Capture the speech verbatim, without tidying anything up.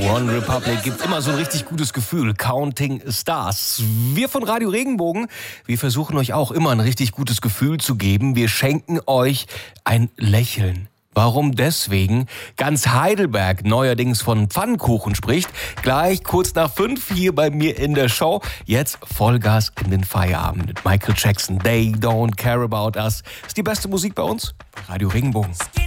One Republic gibt immer so ein richtig gutes Gefühl. Counting Stars. Wir von Radio Regenbogen, wir versuchen euch auch immer ein richtig gutes Gefühl zu geben. Wir schenken euch ein Lächeln. Warum deswegen ganz Heidelberg neuerdings von Pfannkuchen spricht, gleich kurz nach fünf hier bei mir in der Show. Jetzt Vollgas in den Feierabend mit Michael Jackson. They don't care about us. Ist die beste Musik bei uns? Radio Regenbogen.